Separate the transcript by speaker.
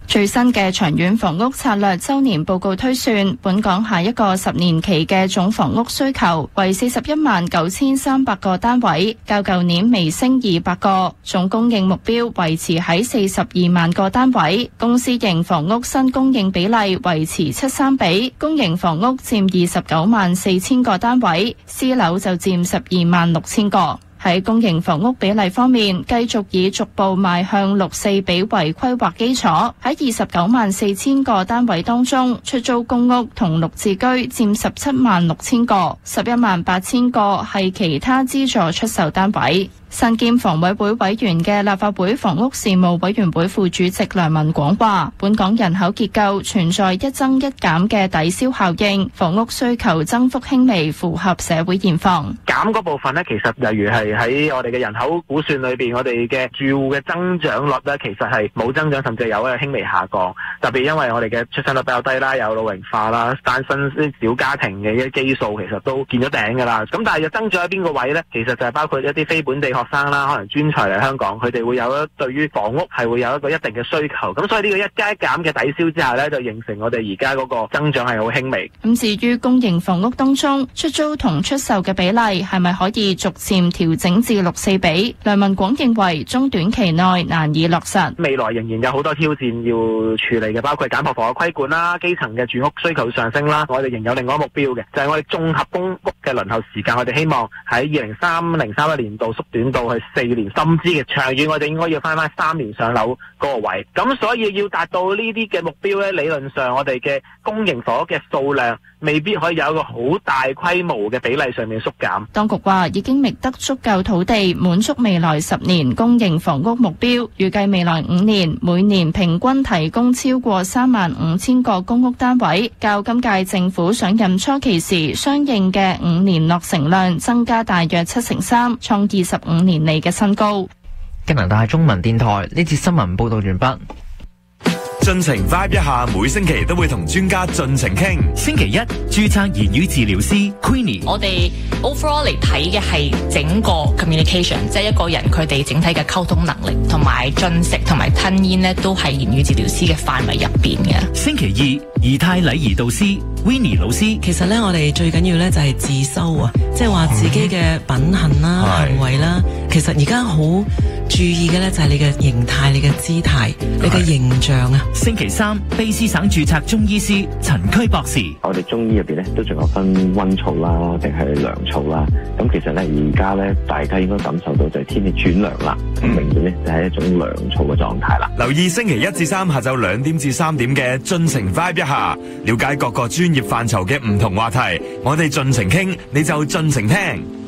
Speaker 1: 最新嘅長遠房屋策略周年報告推算，本港下一個10年期嘅總房屋需求為419300個單位，較舊年微升200個，總供應目標維持喺42萬個單位。公私營房屋新供應比例維持7:3比，公營房屋佔294000個單位，私樓就佔126,000個。喺公營房屋比例方面，繼續以逐步邁向6:4比為規劃基礎，喺294000個單位當中，出租公屋同綠置居佔176,000個，118,000個係其他資助出售單位。身兼房委會委員嘅立法會房屋事務委員會副主席梁文廣話，本港人口結構存在一增一減嘅抵消效應，房屋需求增幅輕微，符合社會現況。
Speaker 2: 減嗰部分呢，其實例如係喺我哋嘅人口估算裏邊，我哋嘅住戶嘅增長率呢，其實係冇增長，甚至有一個輕微下降。特別因為我哋嘅出生率比較低啦，有老齡化啦，單身啲小家庭嘅一啲基數其實都見咗頂㗎啦。咁但係又增長喺邊個位呢？其實就係包括一啲非本地學生啦，可能專才嚟香港，佢哋會有對於房屋係會有一個一定嘅需求，咁所以呢個一加一減嘅抵消之下呢，就形成我哋而家嗰個增長係好輕微。
Speaker 1: 咁至於公營房屋當中出租同出售嘅比例係咪可以逐漸調整至6:4比？梁文廣認為中短期內難以落實，
Speaker 2: 未來仍然有好多挑戰要處理嘅，包括簡樸房嘅規管啦、基層嘅住屋需求上升啦，我哋仍有另外一個目標嘅，就係我哋綜合公屋嘅輪候時間，我哋希望喺2030-31年度縮短到去4年，甚至嘅長遠我哋應該要翻3年上樓嗰個位。咁所以要達到呢啲嘅目標咧，理論上我哋嘅公營房屋嘅數量未必可以有一個好大規模嘅比例上面縮減。
Speaker 1: 當局話已經覓得足夠土地滿足未來10年公營房屋目標，預計未來5年每年平均提供超過35,000個公屋單位，較今屆政府上任初期時相應嘅5年落成量增加大約3%，創25年嚟嘅新高。
Speaker 3: 加拿大中文電台呢節新聞報道完畢。
Speaker 4: 盡情 vibe 一下，每星期都會同專家盡情傾。
Speaker 5: 星期一註冊言語治療師 Queenie，
Speaker 6: 我哋 overall 嚟睇嘅係整個 communication， 即係一個人佢哋整體嘅溝通能力，同埋進食同埋吞咽呢都係言語治療師嘅範圍入邊嘅。
Speaker 5: 星期二儀態禮儀導師 Winnie 老師，
Speaker 7: 其實咧我哋最緊要咧就係自修啊，即係話自己嘅品行啦、行為啦。其實而家好注意嘅咧就係你嘅形態、你嘅姿態、你嘅形象啊。
Speaker 5: 星期三，卑詩省註冊中醫師陳區博士，
Speaker 8: 我哋中醫入邊咧都仲有分溫燥啦，定係涼燥啦。咁其實咧而家咧大家應該感受到就係天氣轉涼啦，明顯咧就係一種涼燥嘅狀態啦。
Speaker 4: 留意星期1至3下晝2點至3點嘅盡情 vibe 一下，了解各個專業範疇嘅唔同話題，我哋盡情傾，你就盡情聽。